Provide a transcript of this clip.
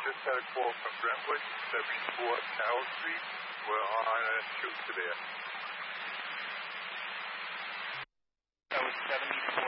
just had a call from Brentwood, 74 Carroll Street. We're on a shoot there. That was 74